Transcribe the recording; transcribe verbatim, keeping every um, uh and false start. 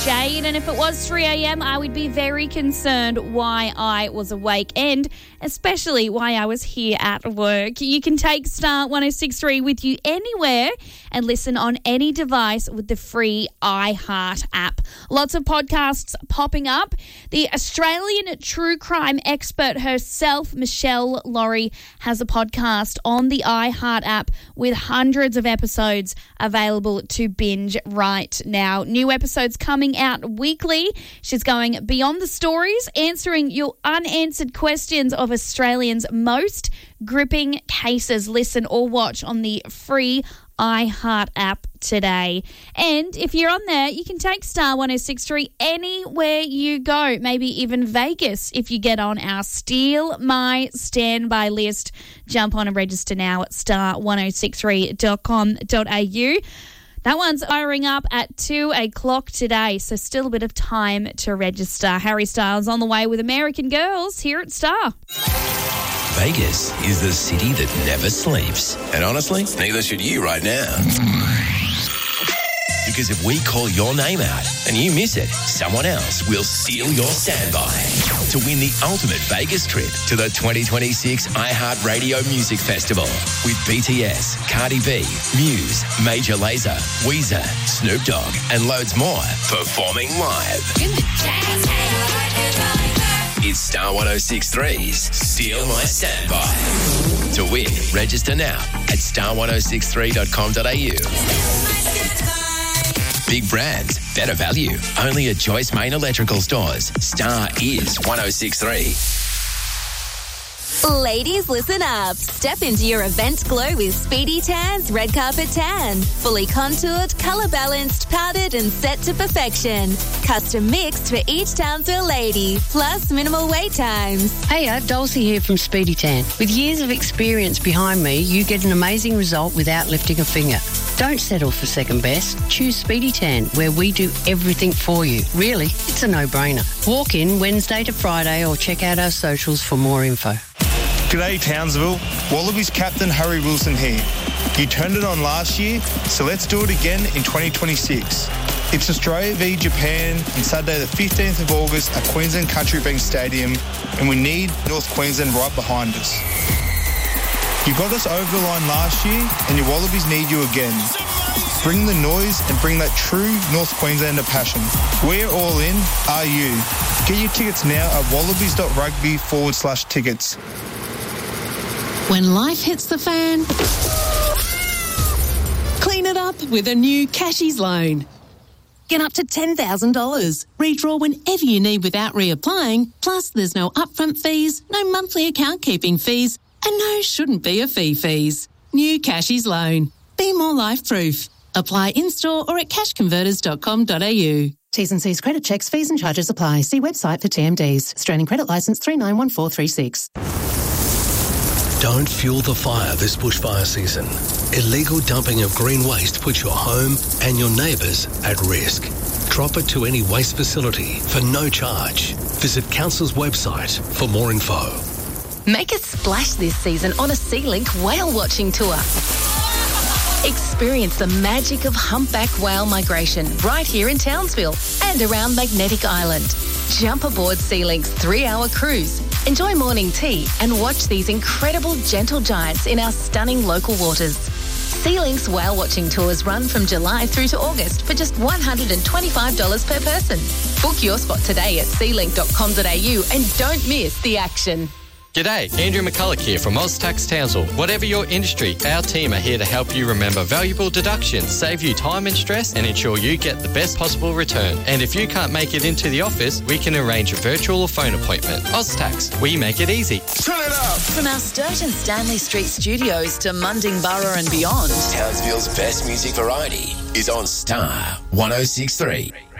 Jade, and if it was three a.m, I would be very concerned why I was awake and especially why I was here at work. You can take Star one oh six point three with you anywhere and listen on any device with the free iHeart app. Lots of podcasts popping up. The Australian true crime expert herself, Michelle Laurie, has a podcast on the iHeart app with hundreds of episodes available to binge right now. New episodes coming out weekly. She's going beyond the stories, answering your unanswered questions of Australians' most gripping cases. Listen or watch on the free iHeart app today. And if you're on there, you can take Star one oh six point three anywhere you go, maybe even Vegas if you get on our Steal My Standby list. Jump on and register now at star ten sixty-three dot com dot a u. That one's firing up at two o'clock today, so still a bit of time to register. Harry Styles on the way with American Girls here at Star. Vegas is the city that never sleeps. And honestly, neither should you right now. Because if we call your name out and you miss it, someone else will steal your standby to win the ultimate Vegas trip to the twenty twenty-six iHeartRadio Music Festival with B T S, Cardi B, Muse, Major Lazer, Weezer, Snoop Dogg, and loads more performing live. It's Star one oh six point three's Steal My Standby. To win, register now at star ten sixty-three dot com dot a u. Big brands, better value. Only at Joyce Main Electrical Stores. Star is one oh six point three. Ladies, listen up. Step into your event glow with Speedy Tan's Red Carpet Tan. Fully contoured, colour balanced, powdered and set to perfection. Custom mixed for each Townsville lady. Plus minimal wait times. Hiya, Dulcie here from Speedy Tan. With years of experience behind me, you get an amazing result without lifting a finger. Don't settle for second best. Choose Speedy Tan, where we do everything for you. Really, it's a no-brainer. Walk in Wednesday to Friday or check out our socials for more info. G'day Townsville, Wallabies captain Harry Wilson here. You turned it on last year, so let's do it again in twenty twenty-six. It's Australia v Japan on Saturday the fifteenth of August at Queensland Country Bank Stadium, and we need North Queensland right behind us. You got us over the line last year, and your Wallabies need you again. Bring the noise and bring that true North Queenslander passion. We're all in, are you? Get your tickets now at wallabies.rugby forward slash tickets. When life hits the fan, clean it up with a new Cashies loan. Get up to ten thousand dollars. Redraw whenever you need without reapplying. Plus, there's no upfront fees, no monthly account keeping fees, and no shouldn't be a fee fees. New Cashies loan. Be more life-proof. Apply in-store or at cash converters dot com dot a u. T's and C's credit checks, fees and charges apply. See website for T M Ds. Australian Credit Licence three nine one four three six. Don't fuel the fire this bushfire season. Illegal dumping of green waste puts your home and your neighbours at risk. Drop it to any waste facility for no charge. Visit Council's website for more info. Make a splash this season on a SeaLink whale watching tour. Experience the magic of humpback whale migration right here in Townsville and around Magnetic Island. Jump aboard SeaLink's three-hour cruise, enjoy morning tea and watch these incredible gentle giants in our stunning local waters. SeaLink's whale watching tours run from July through to August for just one hundred twenty-five dollars per person. Book your spot today at sea link dot com dot a u and don't miss the action. G'day, Andrew McCulloch here from OzTax Townsville. Whatever your industry, our team are here to help you remember valuable deductions, save you time and stress, and ensure you get the best possible return. And if you can't make it into the office, we can arrange a virtual or phone appointment. OzTax, we make it easy. Turn it up! From our Sturt and Stanley Street studios to Mundingburra and beyond, Townsville's best music variety is on Star one oh six point three.